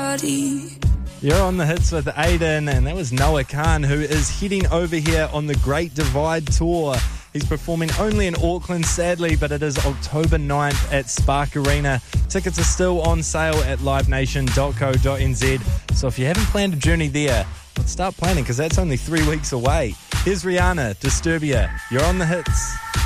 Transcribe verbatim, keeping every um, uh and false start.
body. You're on the hits with Aiden, and that was Noah Khan, who is heading over here on the Great Divide Tour. He's performing only in Auckland, sadly, but it is October ninth at Spark Arena. Tickets are still on sale at live nation dot co dot n z. So if you haven't planned a journey there, let's start planning, because that's only three weeks away. Here's Rihanna, Disturbia. You're on the hits.